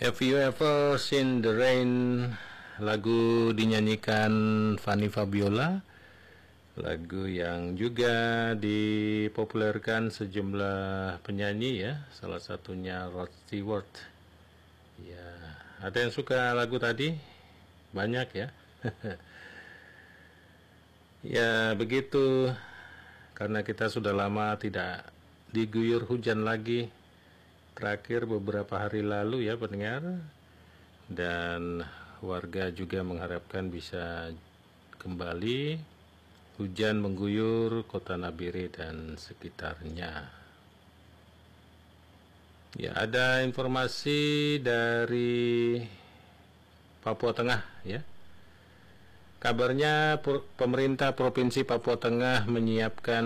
Have you ever seen the rain? Lagu dinyanyikan Fanny Fabiola, lagu yang juga dipopulerkan sejumlah penyanyi ya, salah satunya Rod Stewart. Ya, ada yang suka lagu tadi? Banyak ya. Ya begitu, karena kita sudah lama tidak diguyur hujan lagi, terakhir beberapa hari lalu ya pendengar, dan warga juga mengharapkan bisa kembali hujan mengguyur kota Nabire dan sekitarnya. Ya, ada informasi dari Papua Tengah ya. Kabarnya pemerintah Provinsi Papua Tengah menyiapkan